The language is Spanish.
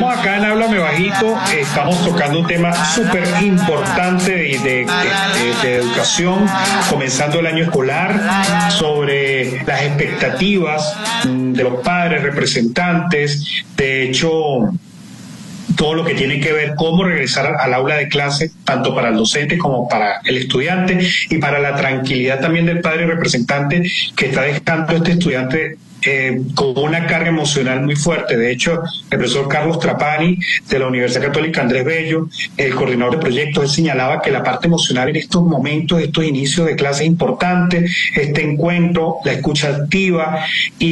Estamos acá en Háblame Bajito, estamos tocando un tema súper importante de educación, comenzando el año escolar, sobre las expectativas de los padres, representantes, de hecho, todo lo que tiene que ver cómo regresar al aula de clase, tanto para el docente como para el estudiante, y para la tranquilidad también del padre representante que está dejando este estudiante con una carga emocional muy fuerte. De hecho, el profesor Carlos Trapani, de la Universidad Católica Andrés Bello, el coordinador de proyectos, él señalaba que la parte emocional en estos momentos, estos inicios de clase es importante, este encuentro, la escucha activa, y